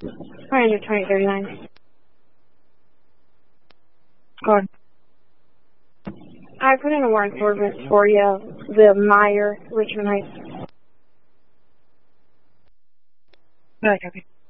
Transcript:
Ranger 2039. Go ahead. I put in a warrant for you, the Meyer, Richmond Heights. Go ahead, copy.